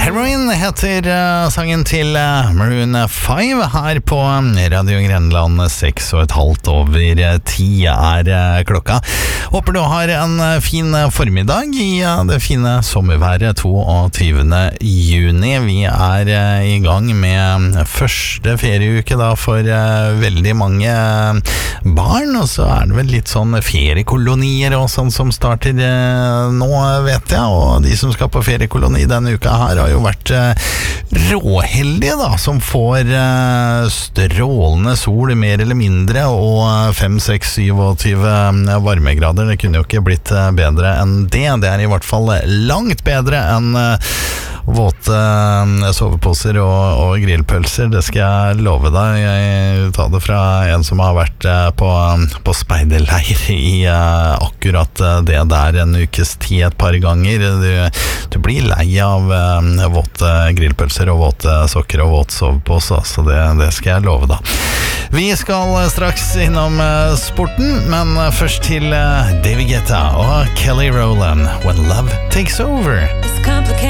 Heroin heter sangen til Maroon 5 her på Radio Grenland. 6,5 over 10 er klokka. Håper du har en fin formiddag i det fine sommerværet 22. juni. Vi er i gang med første ferieuke da for veldig mange barn, og så er det vel litt sånn feriekolonier og sånn som starter nå, vet jeg, og de som skal på feriekoloni denne uka her har jo vært råheldige da, som får strålende sol mer eller mindre og 5, 6, 27 varmegrader. Det kunne jo ikke blitt bedre enn det. Det er i hvert fall langt bedre enn våte soveposer og grillpølser. Det skal jeg love deg. Jeg tar det fra en som har vært på speiderleir i akkurat det der en ukes tid et par ganger. Du blir lei av våte grillpølser og våte sokker og våt sovepose, så det skal jeg love deg. Vi skal straks innom sporten, men først til David Guetta og Kelly Rowland, When Love Takes Over.